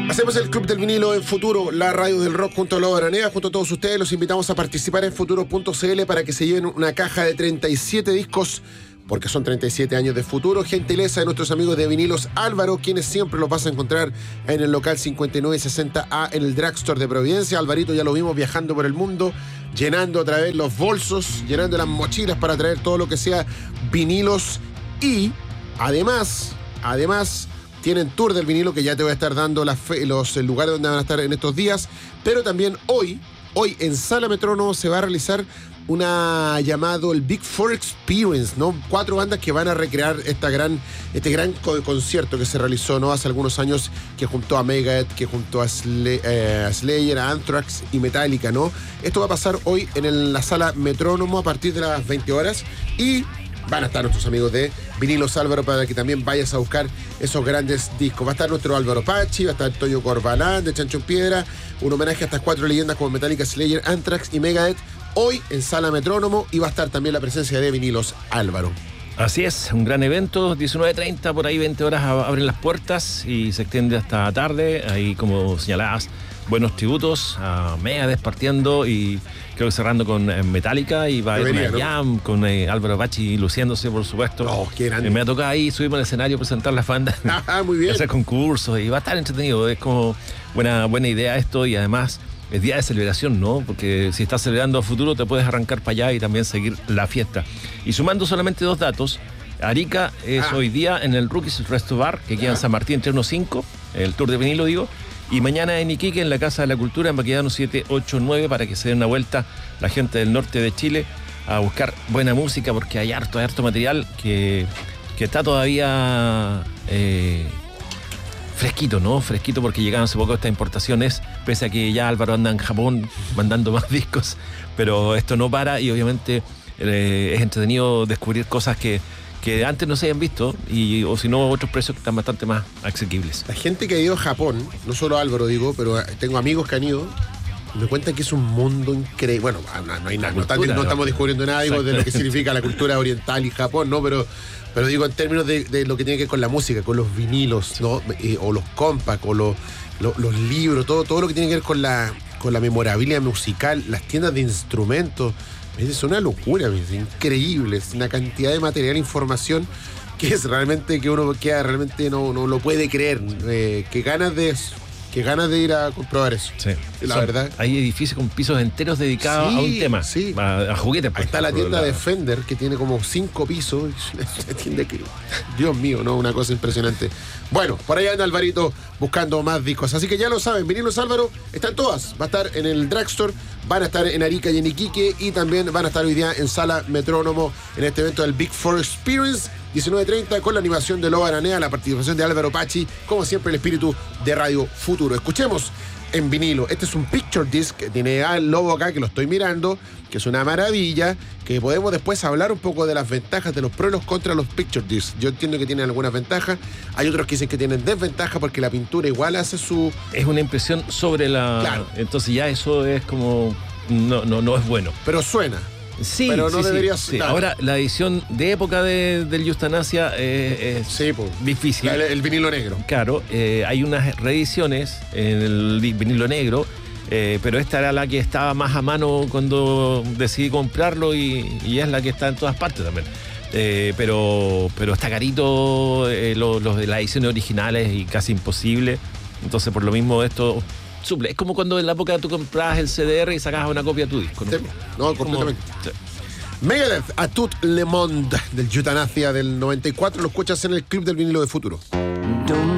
Hacemos el Club del Vinilo en Futuro, la radio del rock junto a Lobo Aranea. Junto a todos ustedes los invitamos a participar en Futuro.cl para que se lleven una caja de 37 discos, porque son 37 años de Futuro. Gentileza de nuestros amigos de Vinilos Álvaro, quienes siempre los vas a encontrar en el local 5960A en el Drugstore de Providencia. Alvarito ya lo vimos viajando por el mundo, llenando otra vez los bolsos, llenando las mochilas para traer todo lo que sea vinilos. Y además tienen tour del vinilo, que ya te voy a estar dando el lugar donde van a estar en estos días. Pero también hoy en Sala Metrónomo se va a realizar una llamado el Big Four Experience, ¿no? 4 bandas que van a recrear este gran concierto que se realizó, ¿no? Hace algunos años, que juntó a Megadeth, que juntó a Slayer, a Anthrax y Metallica, ¿no? Esto va a pasar hoy en la Sala Metrónomo a partir de las 20 horas y van a estar nuestros amigos de Vinilos Álvaro para que también vayas a buscar esos grandes discos. Va a estar nuestro Álvaro Pachi, va a estar Toyo Corbalán de Chancho en Piedra, un homenaje a estas 4 leyendas como Metallica, Slayer, Anthrax y Megadeth, hoy en Sala Metrónomo, y va a estar también la presencia de Vinilos Álvaro. Así es, un gran evento, 19:30, por ahí 20 horas abren las puertas y se extiende hasta tarde. Ahí, como señalabas, buenos tributos a Megadeth partiendo y creo que cerrando con Metallica, y va a haber una jam con Álvaro Pachi luciéndose, por supuesto. Oh, qué grande. Me ha tocado ahí subirme al escenario, presentar las bandas, muy bien. hacer concursos, y va a estar entretenido. Es como buena idea esto, y además es día de celebración, ¿no? Porque si estás celebrando a Futuro, te puedes arrancar para allá y también seguir la fiesta. Y sumando solamente 2 datos, Arica es hoy día en el Rookies Resto Bar, que queda en San Martín, entre 1-5, el tour de vinilo, digo. Y mañana en Iquique, en la Casa de la Cultura, en Baquedano 789, para que se den una vuelta la gente del norte de Chile a buscar buena música, porque hay harto material que está todavía fresquito, ¿no? Fresquito, porque llegaron hace poco estas importaciones, pese a que ya Álvaro anda en Japón mandando más discos, pero esto no para, y obviamente es entretenido descubrir cosas que antes no se hayan visto, o si no, otros precios que están bastante más asequibles. La gente que ha ido a Japón, no solo Álvaro digo, pero tengo amigos que han ido, me cuentan que es un mundo increíble. Bueno, no hay nada, no estamos descubriendo nada, digo, de lo que significa la cultura oriental y Japón, ¿no? Pero digo, en términos de lo que tiene que ver con la música, con los vinilos, ¿no? O los compact, o los libros, todo lo que tiene que ver con la memorabilia musical, las tiendas de instrumentos. Es una locura, es increíble, es una cantidad de material e información que es realmente, que uno queda realmente no lo puede creer. Qué ganas de ir a comprobar eso. Sí. La verdad. Hay edificios con pisos enteros dedicados a un tema. Sí. A juguetes. Ahí está la tienda de Fender, que tiene como 5 pisos. Es una tienda que, Dios mío, ¿no? Una cosa impresionante. Bueno, por ahí anda Alvarito buscando más discos. Así que ya lo saben, Vinilos Álvaro están todas. Va a estar en el Drugstore, van a estar en Arica y en Iquique, y también van a estar hoy día en Sala Metrónomo en este evento del Big Four Experience, 19:30, con la animación de Lobo Aranea, la participación de Álvaro Pachi, como siempre el espíritu de Radio Futuro. Escuchemos en vinilo. Este es un picture disc que tiene al Lobo acá, que lo estoy mirando, que es una maravilla, que podemos después hablar un poco de las ventajas, de los pros y los contras de los picture discs. Yo entiendo que tienen algunas ventajas, hay otros que dicen que tienen desventajas, porque la pintura igual hace su... Es una impresión sobre la... Claro. Entonces ya eso es como... No es bueno. Pero suena. Sí, pero no debería sí. ser. Ahora, la edición de época del Eustanasia es difícil. El vinilo negro. Claro, hay unas reediciones en el vinilo negro, pero esta era la que estaba más a mano cuando decidí comprarlo, y es la que está en todas partes también. Pero está carito, los de las ediciones originales, y casi imposible. Entonces, por lo mismo, esto suple. Es como cuando en la época tú comprabas el CDR y sacabas una copia de tu disco, ¿no? Sí, no, completamente. Sí. Megadeth, A Tout Le Monde, del Eutanasia del 94, lo escuchas en el Club del Vinilo de Futuro. Don't